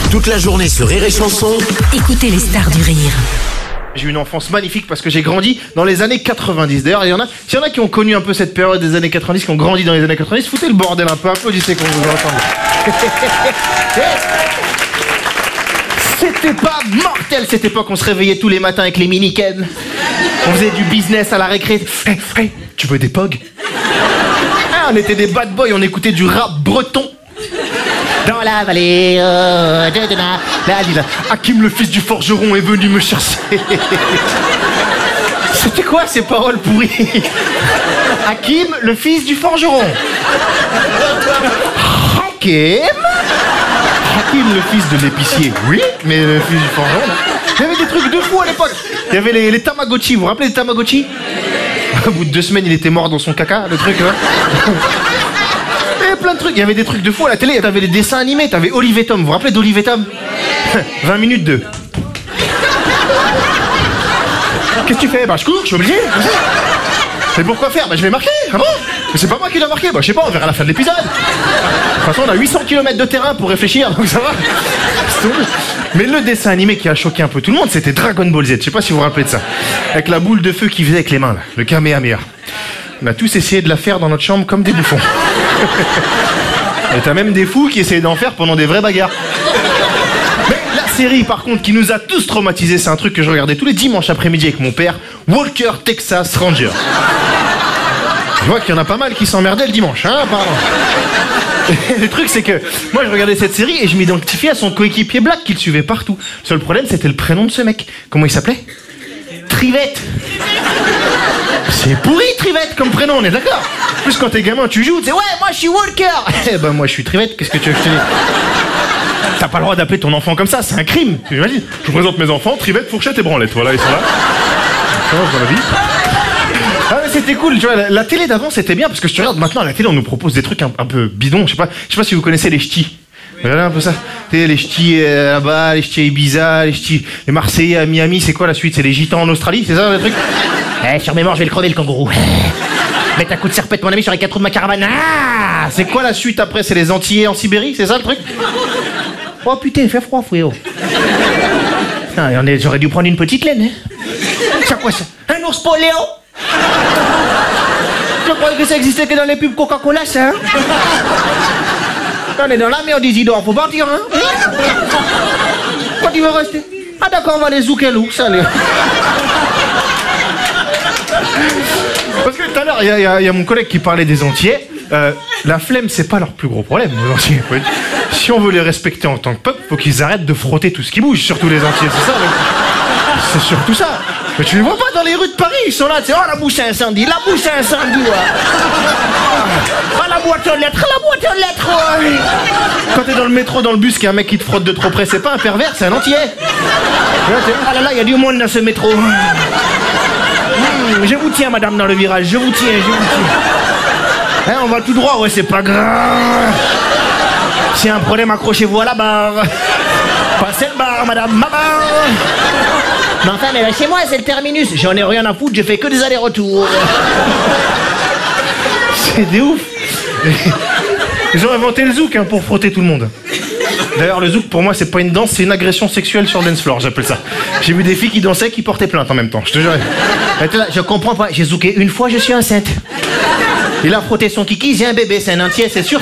Toute la journée sur Rire et Chanson. Écoutez les stars du rire. J'ai eu une enfance magnifique parce que j'ai grandi dans les années 90. D'ailleurs, s'il y en a qui ont connu un peu cette période des années 90, qui ont grandi dans les années 90, foutez le bordel un peu, applaudissez qu'on vous entende. C'était pas mortel cette époque, on se réveillait tous les matins avec les mini-ken. On faisait du business à la récré. Hey, tu veux des pogs? Ah, on était des bad boys, on écoutait du rap breton. Dans la vallée de la ville, Hakim le fils du forgeron est venu me chercher. C'était quoi ces paroles pourries? Hakim le fils du forgeron. Hakim le fils de l'épicier. Oui, mais le fils du forgeron, non. Il y avait des trucs de fou à l'époque. Il y avait les Tamagotchi, vous vous rappelez des Tamagotchi? Au bout de 2 semaines, il était mort dans son caca, le truc, là. Il y avait plein de trucs, il y avait des trucs de fou à la télé, t'avais les dessins animés, t'avais Olive et Tom, vous vous rappelez d'Olive et Tom? 20 minutes de... Qu'est-ce que tu fais? Bah je cours, je suis obligé. Mais pourquoi faire? Bah je vais marquer, ah bon? Mais c'est pas moi qui l'ai marqué, bah je sais pas, on verra à la fin de l'épisode. De toute façon on a 800 km de terrain pour réfléchir, donc ça va. Mais le dessin animé qui a choqué un peu tout le monde, c'était Dragon Ball Z, je sais pas si vous vous rappelez de ça. Avec la boule de feu qu'il faisait avec les mains, là, le Kamehameha. On a tous essayé de la faire dans notre chambre comme des bouffons. Et t'as même des fous qui essayaient d'en faire pendant des vraies bagarres. Mais la série par contre qui nous a tous traumatisés, c'est un truc que je regardais tous les dimanches après-midi avec mon père, Walker Texas Ranger. Je vois qu'il y en a pas mal qui s'emmerdaient le dimanche, hein, pardon. Et le truc c'est que moi je regardais cette série et je m'identifiais à son coéquipier Black qui le suivait partout. Le seul problème c'était le prénom de ce mec. Comment il s'appelait? Trivette. C'est pourri Trivette comme prénom, on est d'accord? En plus quand t'es gamin tu joues, tu sais ouais moi je suis Walker. Eh ben moi je suis Trivette, qu'est-ce que tu veux que je te dise? T'as pas le droit d'appeler ton enfant comme ça, c'est un crime. J'imagine. Je vous présente mes enfants, Trivette, Fourchette et Branlette, voilà ils sont là. Ça change dans la vie. Ah mais c'était cool, tu vois, la télé d'avant c'était bien parce que je te regarde maintenant à la télé on nous propose des trucs un peu bidons, je sais pas si vous connaissez les ch'tis. Regardez un peu ça. Les ch'tis là-bas, les ch'tis à Ibiza, les Marseillais à Miami, c'est quoi la suite? C'est les Gitans en Australie, c'est ça le truc? Sur mes morts, je vais le crever le kangourou. Mets un coup de serpette mon ami sur les 4 roues de ma caravane. Ah, c'est quoi la suite après? C'est les Antillais en Sibérie, c'est ça le truc? Oh putain, il fait froid frérot. J'aurais dû prendre une petite laine, hein. C'est quoi ça? Un ours poléo? Je croyais que ça existait que dans les pubs Coca-Cola, ça, hein? On est dans la merde, Isidore, faut partir, hein? Quand tu veux rester? Ah d'accord, on va les zouker l'ours, ça allez. Parce que tout à l'heure, il y a mon collègue qui parlait des Antillais. La flemme, c'est pas leur plus gros problème, les Antillais. Si on veut les respecter en tant que peuple, faut qu'ils arrêtent de frotter tout ce qui bouge, surtout les Antillais, c'est ça? C'est surtout ça. Mais tu les vois pas dans les rues de Paris, ils sont là, tu sais, oh la bouche à incendie, la bouche à incendie, ouais. Ah la boîte aux lettres, ouais. Quand t'es dans le métro, dans le bus, qu'il y a un mec qui te frotte de trop près, c'est pas un pervers, c'est un Antillais. Ah là là, il y a du monde dans ce métro. Je vous tiens, madame, dans le virage, je vous tiens. Hein, on va tout droit, ouais, c'est pas grave. S'il y a un problème, accrochez-vous à la barre. Passez le bar, madame, ma barre. Mais enfin, mais là, chez moi, c'est le terminus. J'en ai rien à foutre, je fais que des allers-retours. C'est des ouf. Ils ont inventé le zouk, hein, pour frotter tout le monde. D'ailleurs, le zouk, pour moi, c'est pas une danse, c'est une agression sexuelle sur le dance floor, j'appelle ça. J'ai vu des filles qui dansaient, qui portaient plainte en même temps, je te jure. Je comprends pas, j'ai zouké une fois, je suis enceinte. Il a frotté son kiki, j'ai un bébé, c'est un entier, c'est sûr.